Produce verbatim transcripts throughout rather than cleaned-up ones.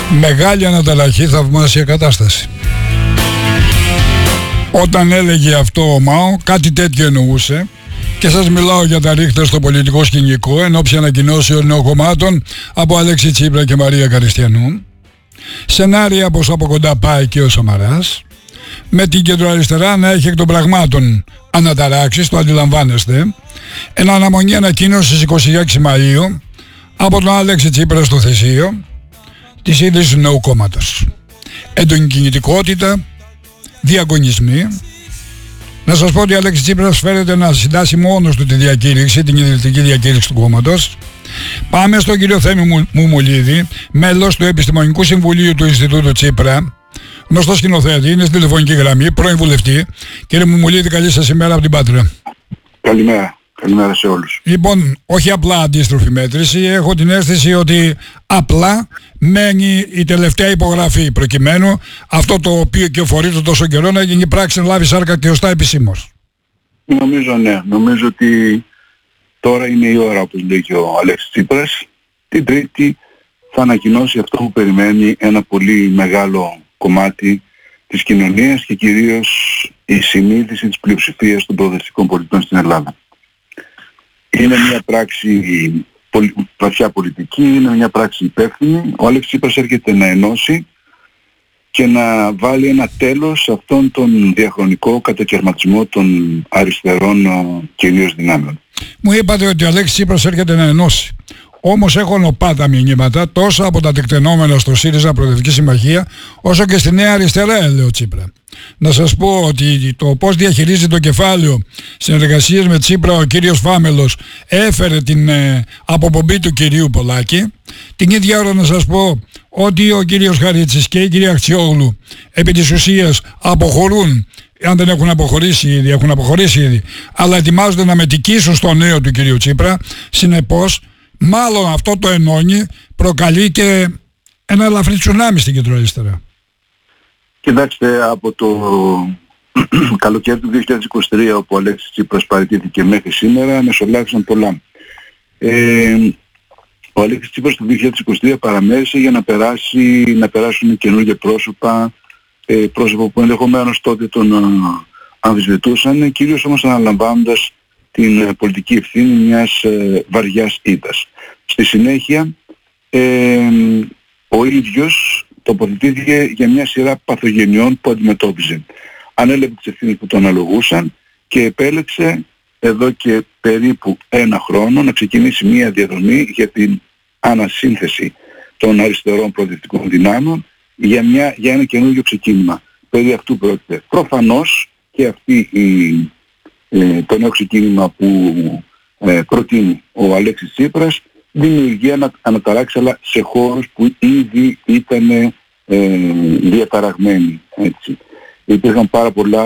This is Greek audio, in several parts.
Μεγάλη αναταραχή, θαυμάσια κατάσταση. Όταν έλεγε αυτό ο Μάο, κάτι τέτοιο εννοούσε. Και σας μιλάω για τα ρίχτα στο πολιτικό σκηνικό εν ώψη ανακοινώσεων νεοκομμάτων από Αλέξη Τσίπρα και Μαρία Καριστιανού. Σενάρια πως από κοντά πάει και ο Σαμαράς. Με την κεντροαριστερά να έχει εκ των πραγμάτων αναταράξεις, το αντιλαμβάνεστε. Εν αναμονή ανακοίνωση στις είκοσι έξι Μαΐου από τον Αλέξη Τσίπρα στο Θεσείο της ίδρυσης του νέου κόμματος. Έντονη κινητικότητα, διαγωνισμοί. Να σας πω ότι ο Αλέξης Τσίπρας φέρεται να συντάσει μόνος του τη διακήρυξη, την ιδρυτική διακήρυξη του κόμματος. Πάμε στον κύριο Θέμη Μουμουλίδη, μέλος του Επιστημονικού Συμβουλίου του Ινστιτούτου Τσίπρα, γνωστό σκηνοθέτη, είναι στη τηλεφωνική γραμμή, πρώην βουλευτή. Κύριε Μουμουλίδη, καλή σας ημέρα από την Πάτρα. Καλημέρα. Καλημέρα σε όλους. Λοιπόν, όχι απλά αντίστροφη μέτρηση, έχω την αίσθηση ότι απλά μένει η τελευταία υπογραφή προκειμένου αυτό το οποίο κυοφορείται τόσο καιρό να γίνει πράξη, να λάβει σάρκα και οστά επισήμως. Νομίζω ναι. Νομίζω ότι τώρα είναι η ώρα, όπως λέει και ο Αλέξης Τσίπρας. Την Τρίτη θα ανακοινώσει αυτό που περιμένει ένα πολύ μεγάλο κομμάτι της κοινωνίας και κυρίως η συνείδηση της πλειοψηφίας των προοδευτικών πολιτών στην Ελλάδα. Είναι μια πράξη πολυ... βαθιά πολιτική, είναι μια πράξη υπεύθυνη. Ο Αλέξης Τσίπρας έρχεται να ενώσει και να βάλει ένα τέλος σε αυτόν τον διαχρονικό κατακαιρματισμό των αριστερών κυρίως δυνάμεων. Μου είπατε ότι ο Αλέξης Τσίπρας έρχεται να ενώσει. Όμως έχω νοπά τα μηνύματα τόσο από τα τεκτενόμενα στο ΣΥΡΙΖΑ Προοδευτική Συμμαχία όσο και στη Νέα Αριστερά, λέει ο Τσίπρα. Να σας πω ότι το πώς διαχειρίζει το κεφάλαιο συνεργασίες με Τσίπρα ο κύριος Φάμελος έφερε την ε, αποπομπή του κυρίου Πολάκη. Την ίδια ώρα να σας πω ότι ο κύριος Χαρίτσης και η κυρία Αξιόγλου επί της ουσίας αποχωρούν. Αν δεν έχουν αποχωρήσει ήδη, έχουν αποχωρήσει ήδη, αλλά ετοιμάζονται να μετικήσουν στο νέο του κυρίου Τσίπρα. Συνεπώς, μάλλον αυτό το ενώνει, προκαλεί και ένα ελαφρύ τσουνάμι στην κεντροαριστερά. Κοιτάξτε, από το καλοκαίρι του δύο χιλιάδες είκοσι τρία, όπου ο Αλέξης Τσίπρας παραιτήθηκε μέχρι σήμερα, μεσολάβησαν πολλά. Ε, ο Αλέξης Τσίπρας το δύο χιλιάδες είκοσι τρία παραμέρισε για να, περάσει, να περάσουν καινούργια πρόσωπα, ε, πρόσωπα που ενδεχομένως τότε τον ε, αμφισβητούσαν, κυρίως όμως αναλαμβάνοντας την ε, πολιτική ευθύνη μιας ε, βαριάς ήττας. Στη συνέχεια, ε, ο ίδιος τοποθετήθηκε για μια σειρά παθογενειών που αντιμετώπιζε. Ανέλαβε τις ευθύνες που τον αναλογούσαν και επέλεξε εδώ και περίπου ένα χρόνο να ξεκινήσει μια διαδρομή για την ανασύνθεση των αριστερών προοδευτικών δυνάμεων για, μια, για ένα καινούργιο ξεκίνημα. Περί αυτού πρόκειται. Προφανώς και αυτή η, ε, το νέο ξεκίνημα που ε, προτείνει ο Αλέξης Τσίπρας δημιουργεί ανα, αναταράξεις, αλλά σε χώρους που ήδη ήταν ε, διαταραγμένοι. Έτσι. Υπήρχαν πάρα πολλά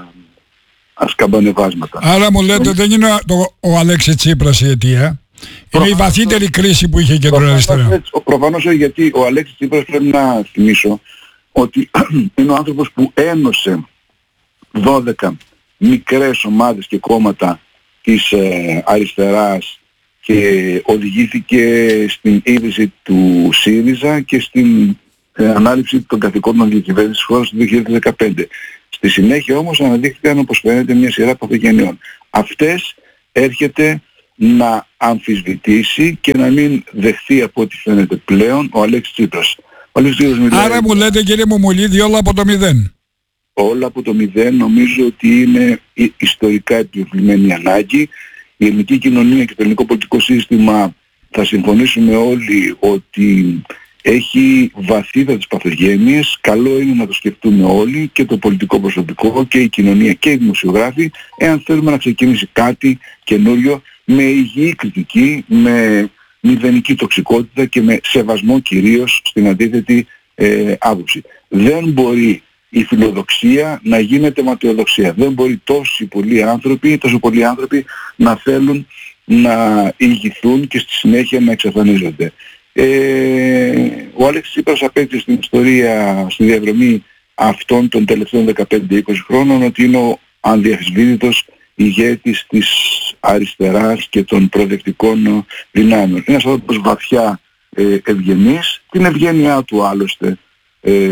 ασκαμπανεβάσματα. Άρα μου λέτε δεν είναι το, ο Αλέξης Τσίπρας η αιτία. Είναι η βαθύτερη κρίση που είχε η κεντροαριστερά. Προφανώς, γιατί ο Αλέξης Τσίπρας, πρέπει να θυμίσω ότι είναι ο άνθρωπος που ένωσε δώδεκα μικρές ομάδες και κόμματα της ε, αριστεράς και οδηγήθηκε στην ίδρυση του ΣΥΡΙΖΑ και στην ε, ανάληψη των καθηκόντων διακυβέρνησης της χώρας το δύο χιλιάδες δεκαπέντε. Στη συνέχεια όμως αναδείχθηκαν, όπως φαίνεται, μια σειρά παθογενειών. Αυτές έρχεται να αμφισβητήσει και να μην δεχθεί από ό,τι φαίνεται πλέον ο Αλέξης Τσίπρας. Ο Αλέξης Τσίπρας μιλάει... Άρα μου λέτε, κύριε Μουμουλίδη, όλα από το μηδέν. Όλα από το μηδέν. Νομίζω ότι είναι ιστορικά επιβλημένη ανάγκη. Η ελληνική κοινωνία και το ελληνικό πολιτικό σύστημα, θα συμφωνήσουμε όλοι ότι έχει βαθύτατες παθογένειες. Καλό είναι να το σκεφτούμε όλοι, και το πολιτικό προσωπικό και η κοινωνία και οι δημοσιογράφοι, εάν θέλουμε να ξεκινήσει κάτι καινούριο με υγιή κριτική, με μηδενική τοξικότητα και με σεβασμό κυρίως στην αντίθετη ε, άποψη. Δεν μπορεί η φιλοδοξία να γίνεται ματαιοδοξία. Δεν μπορεί τόσοι πολλοί άνθρωποι, τόσο πολλοί άνθρωποι να θέλουν να ηγηθούν και στη συνέχεια να εξαφανίζονται. Ε, ο Αλέξης Τσίπρας απέκτησε στην ιστορία, στη διαδρομή αυτών των τελευταίων δεκαπέντε είκοσι χρόνων, ότι είναι ο ανδιαφυσβήτητος ηγέτης της αριστεράς και των προοδευτικών δυνάμεων. Είναι ένας άνθρωπος βαθιά ε, ευγενής, την ευγένειά του άλλωστε ε,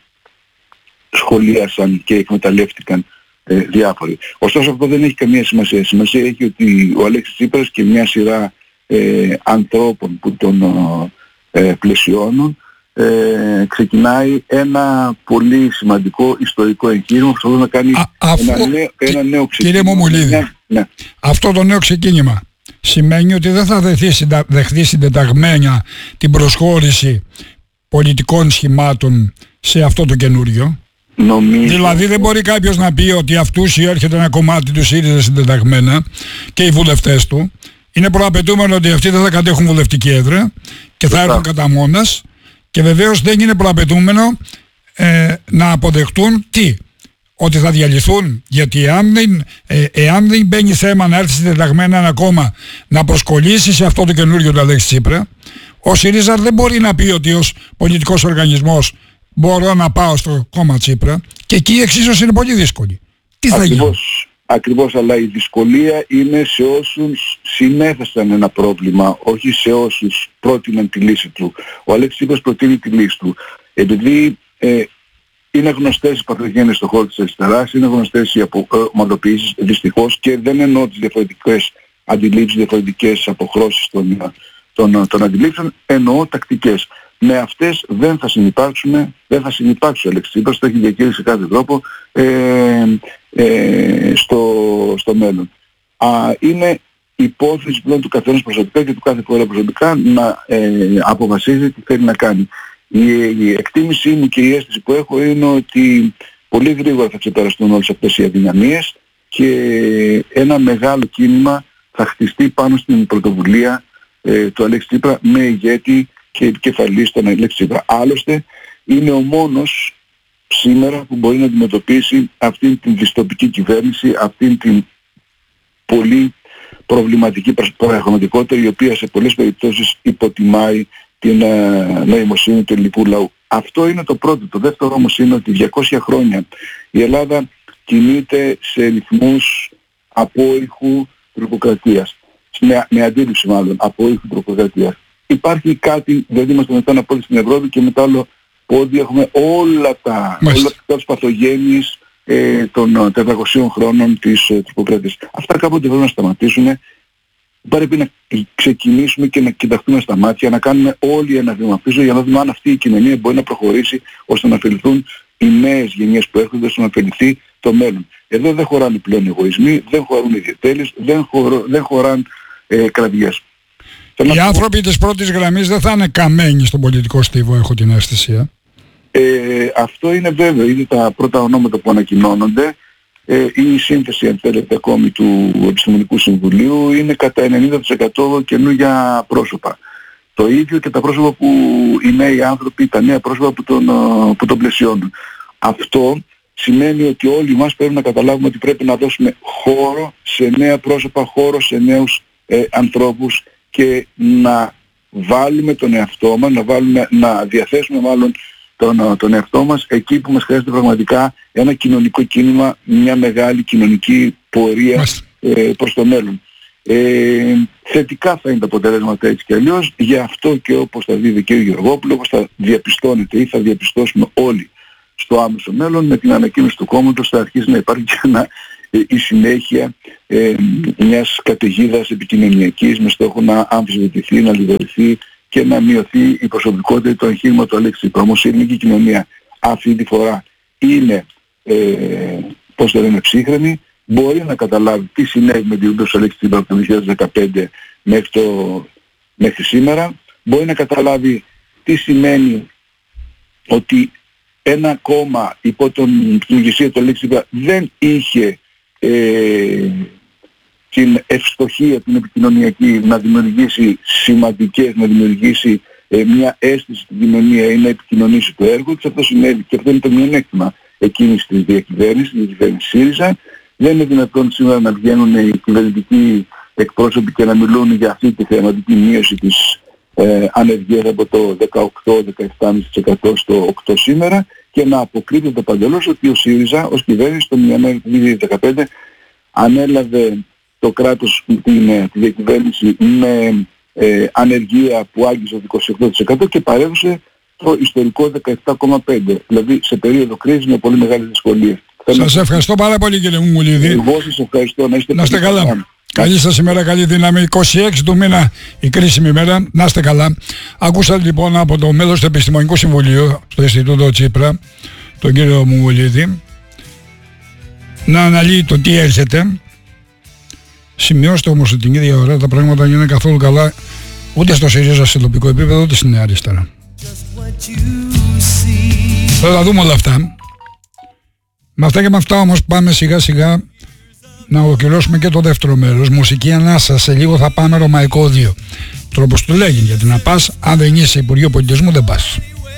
σχολίασαν και εκμεταλλεύτηκαν ε, διάφοροι. Ωστόσο αυτό δεν έχει καμία σημασία. Σημασία έχει ότι ο Αλέξης Τσίπρας και μια σειρά ε, ανθρώπων που τον ε, πλαισιώνουν ε, ξεκινάει ένα πολύ σημαντικό ιστορικό εγχείρημα που θα να κάνει Α, αφού, ένα, νέο, ένα νέο ξεκίνημα. Κύριε Μομουλίδη, ναι. αυτό το νέο ξεκίνημα σημαίνει ότι δεν θα δεχθεί, συντα, δεχθεί συντεταγμένα την προσχώρηση πολιτικών σχημάτων σε αυτό το καινούριο. Νομίζω... Δηλαδή δεν μπορεί κάποιος να πει ότι αυτούς έρχεται ένα κομμάτι του ΣΥΡΙΖΑ συντεταγμένα και οι βουλευτές του. Είναι προαπαιτούμενο ότι αυτοί δεν θα κατέχουν βουλευτική έδρα και θα έρθουν κατά μόνας, και βεβαίως δεν είναι προαπαιτούμενο ε, να αποδεχτούν τι, ότι θα διαλυθούν, γιατί εάν δεν, ε, εάν δεν μπαίνει θέμα να έρθει συντεταγμένα ένα κόμμα να προσκολήσει σε αυτό το καινούριο του Αλέξη Τσίπρα, ο ΣΥΡΙΖΑ δεν μπορεί να πει ότι ως πολιτικός οργανισμός μπορώ να πάω στο κόμμα Τσίπρα, και εκεί η εξίσωση είναι πολύ δύσκολη. Τι θα ακριβώς, γίνει? Ακριβώς, αλλά η δυσκολία είναι σε όσους συνέθεσαν ένα πρόβλημα, όχι σε όσους πρότειναν τη λύση του. Ο Αλέξης Τσίπρας προτείνει τη λύση του. Επειδή ε, είναι γνωστές οι παθογένειες στον χώρο της αριστεράς, είναι γνωστές οι ομαδοποιήσεις, δυστυχώς, και δεν εννοώ τις διαφορετικές αντιλήψεις, διαφορετικές αποχρώσεις των, των, των αντιλήψεων, εννοώ τακτικές. Με αυτές δεν θα συνυπάρξουμε, δεν θα συνυπάρξει ο Αλέξης Τσίπρας, το έχει διακήρυξει σε κάθε τρόπο ε, ε, στο, στο μέλλον. Α, είναι υπόθεση πλέον του καθένας προσωπικά και του κάθε φορέα προσωπικά να ε, αποφασίζει τι θέλει να κάνει. Η, η εκτίμησή μου και η αίσθηση που έχω είναι ότι πολύ γρήγορα θα ξεπεραστούν όλες αυτές οι αδυναμίες και ένα μεγάλο κίνημα θα χτιστεί πάνω στην πρωτοβουλία ε, του Αλέξη Τσίπρα με ηγέτη και επικεφαλής στον Αλέξη Τσίπρα. Άλλωστε είναι ο μόνος σήμερα που μπορεί να αντιμετωπίσει αυτήν την δυστοπική κυβέρνηση, αυτήν την πολύ προβληματική πραγματικότητα, η οποία σε πολλές περιπτώσεις υποτιμάει την uh, νοημοσύνη του ελληνικού λαού. Αυτό είναι το πρώτο. Το δεύτερο όμως είναι ότι διακόσια χρόνια η Ελλάδα κινείται σε ρυθμούς απόϊχου τροποκρατίας. Με, με αντίληψη μάλλον απόϊχου τροποκρατίας. Υπάρχει κάτι, δηλαδή είμαστε μετά ένα πόδι στην Ευρώπη και μετά άλλο πόδι έχουμε όλα τα, όλα τα παθογένειες ε, των τετρακοσίων χρόνων της ε, τροποκρατίας. Αυτά κάποτε πρέπει να σταματήσουμε. Πρέπει να ξεκινήσουμε και να κοιταχτούμε στα μάτια, να κάνουμε όλοι ένα βήμα πίσω για να δούμε αν αυτή η κοινωνία μπορεί να προχωρήσει ώστε να ωφεληθούν οι νέες γενιές που έρχονται, ώστε να ωφεληθεί το μέλλον. Εδώ δεν χωράνε πλέον εγωισμοί, δεν χωρούν ιδιαιτέλειες, δεν, χωρώ, δεν χωράνε ε, κραυγές. Οι άνθρωποι της πρώτης γραμμής δεν θα είναι καμένοι στον πολιτικό στίβο, έχω την αίσθηση. Ε, αυτό είναι βέβαιο, είναι τα πρώτα ονόματα που ανακοινώνονται. Ε, η σύνθεση, αν θέλετε, ακόμη του Επιστημονικού Συμβουλίου είναι κατά ενενήντα τοις εκατό καινούργια πρόσωπα. Το ίδιο και τα πρόσωπα που οι νέοι άνθρωποι, τα νέα πρόσωπα που τον, που τον πλαισιώνουν. Αυτό σημαίνει ότι όλοι μας πρέπει να καταλάβουμε ότι πρέπει να δώσουμε χώρο σε νέα πρόσωπα, χώρο σε νέους ε, ανθρώπους και να βάλουμε τον εαυτό μας, να, βάλουμε, να διαθέσουμε μάλλον τον, τον εαυτό μας εκεί που μας χρειάζεται πραγματικά ένα κοινωνικό κίνημα, μια μεγάλη κοινωνική πορεία ε, προς το μέλλον. Ε, θετικά θα είναι τα αποτελέσματα έτσι και αλλιώς, γι' αυτό και όπως θα δει και ο Γεωργόπουλος, όπως θα διαπιστώνεται ή θα διαπιστώσουμε όλοι στο άμεσο μέλλον, με την ανακοίνωση του κόμματος θα αρχίσει να υπάρχει και ένα, ε, η συνέχεια ε, μιας καταιγίδας επικοινωνιακής με στόχο να αμφισβητηθεί, να λιδωρηθεί και να μειωθεί η προσωπικότητα του εγχείρημα του Αλέξη Τσίπρα. Όμως η ελληνική κοινωνία αυτή τη φορά είναι, ε, πώς το λένε, ψύχρεμη, μπορεί να καταλάβει τι συνέβη με την ούντα του Αλέξη Τσίπρα από το δύο χιλιάδες δεκαπέντε μέχρι, το, μέχρι σήμερα, μπορεί να καταλάβει τι σημαίνει ότι ένα κόμμα υπό τον, την ηγεσία του Αλέξη Τσίπρα δεν είχε ε, την ευστοχία, την επικοινωνιακή να δημιουργήσει σημαντικές, να δημιουργήσει ε, μια αίσθηση στην κοινωνία ή να επικοινωνήσει το έργο της. Αυτό συνέβη και αυτό είναι το μειονέκτημα εκείνης της διακυβέρνησης, της διακυβέρνησης ΣΥΡΙΖΑ. Δεν είναι δυνατόν σήμερα να βγαίνουν οι κυβερνητικοί εκπρόσωποι και να μιλούν για αυτή τη θεαματική μείωση της ε, ανεργίας από το δεκαοκτώ με δεκαεπτά κόμμα πέντε τοις εκατό στο οκτώ τοις εκατό σήμερα και να αποκρίνεται παντελώς ότι ο ΣΥΡΙΖΑ ως κυβέρνηση το Μιανουάριο του δύο χιλιάδες δεκαπέντε ανέλαβε το κράτος, την, τη διακυβέρνηση με ε, ανεργία που άγγιζε το είκοσι οκτώ τοις εκατό και παρέδωσε το ιστορικό δεκαεπτά κόμμα πέντε τοις εκατό, δηλαδή σε περίοδο κρίσης με πολύ μεγάλες δυσκολίες. Σας ευχαριστώ πάρα πολύ κύριε Μουμουλίδη. Εγώ σας ευχαριστώ. Να είστε, να είστε καλά. καλά. Καλή σας ημέρα, καλή δύναμη. είκοσι έξι του μήνα η κρίσιμη ημέρα. Να είστε καλά. Ακούσατε λοιπόν από το μέλος του Επιστημονικού Συμβουλίου στο Ινστιτούτο Τσίπρα, τον κύριο Μουμουλίδη, να αναλύει το τι έρχεται. Σημειώστε όμως ότι την ίδια ώρα τα πράγματα δεν είναι καθόλου καλά ούτε στο ΣΥΡΙΖΑ σε τοπικό επίπεδο ούτε στην Νέα Αριστερά. Θα τα δούμε όλα αυτά. Με αυτά και με αυτά όμως πάμε σιγά σιγά να ολοκληρώσουμε και το δεύτερο μέρος. Μουσική ανάσα, σε λίγο θα πάμε Ρωμαϊκό δύο. Τρόπος του λέγει, γιατί να πας, αν δεν είσαι Υπουργείο Πολιτισμού δεν πας.